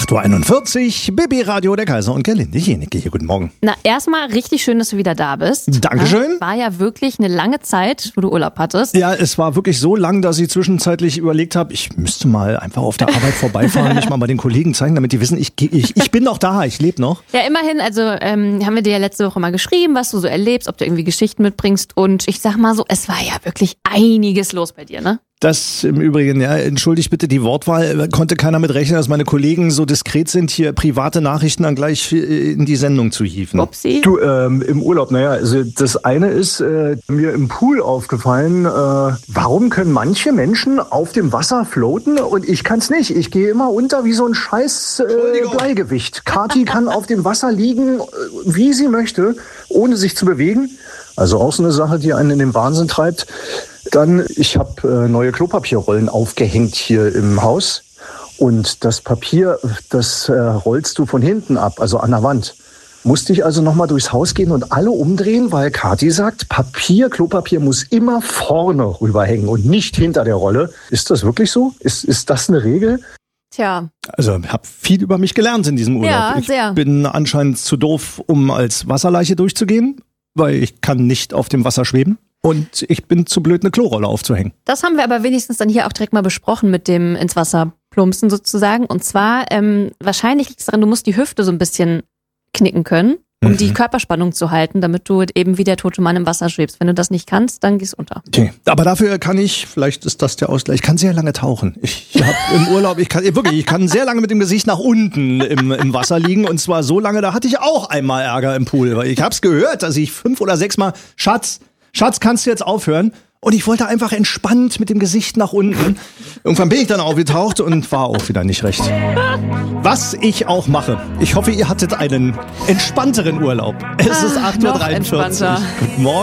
8.41 Uhr, Baby Radio, der Kaiser und Gerlinde Jenecke hier. Guten Morgen. Na, erstmal richtig schön, dass du wieder da bist. Dankeschön. War ja wirklich eine lange Zeit, wo du Urlaub hattest. Ja, es war wirklich so lang, dass ich zwischenzeitlich überlegt habe, ich müsste mal einfach auf der Arbeit vorbeifahren, mich mal bei den Kollegen zeigen, damit die wissen, ich bin noch da, ich lebe noch. Ja, immerhin, also haben wir dir ja letzte Woche mal geschrieben, was du so erlebst, ob du irgendwie Geschichten mitbringst. Und ich sag mal so, es war ja wirklich einiges los bei dir, ne? Das im Übrigen, ja, entschuldigt bitte die Wortwahl, konnte keiner mit rechnen, dass meine Kollegen so diskret sind, hier private Nachrichten dann gleich in die Sendung zu hieven. Upsi. Du, im Urlaub, also das eine ist mir im Pool aufgefallen, warum können manche Menschen auf dem Wasser floaten und ich kann's nicht. Ich gehe immer unter wie so ein scheiß Bleigewicht. Kathi kann auf dem Wasser liegen, wie sie möchte, ohne sich zu bewegen. Also auch so eine Sache, die einen in den Wahnsinn treibt. Dann, ich habe neue Klopapierrollen aufgehängt hier im Haus. Und das Papier, das rollst du von hinten ab, also an der Wand. Musste ich also nochmal durchs Haus gehen und alle umdrehen, weil Kathi sagt, Klopapier muss immer vorne rüberhängen und nicht hinter der Rolle. Ist das wirklich so? Ist das eine Regel? Tja. Also habe viel über mich gelernt in diesem Urlaub. Ja, sehr. Ich bin anscheinend zu doof, um als Wasserleiche durchzugehen, weil ich kann nicht auf dem Wasser schweben. Und ich bin zu blöd, eine Klorolle aufzuhängen. Das haben wir aber wenigstens dann hier auch direkt mal besprochen mit dem ins Wasser plumpsen sozusagen. Und zwar, wahrscheinlich liegt es daran, du musst die Hüfte so ein bisschen knicken können, um die Körperspannung zu halten, damit du eben wie der tote Mann im Wasser schwebst. Wenn du das nicht kannst, dann gehst du unter. Okay. Aber dafür kann ich, vielleicht ist das der Ausgleich, ich kann sehr lange tauchen. Ich habe im Urlaub, ich kann sehr lange mit dem Gesicht nach unten im Wasser liegen. Und zwar so lange, da hatte ich auch einmal Ärger im Pool. Weil ich habe es gehört, dass ich 5 oder 6 Mal, Schatz, kannst du jetzt aufhören? Und ich wollte einfach entspannt mit dem Gesicht nach unten. Irgendwann bin ich dann aufgetaucht und war auch wieder nicht recht. Was ich auch mache. Ich hoffe, ihr hattet einen entspannteren Urlaub. Es ist 8.43 Uhr. Noch entspannter. Guten Morgen.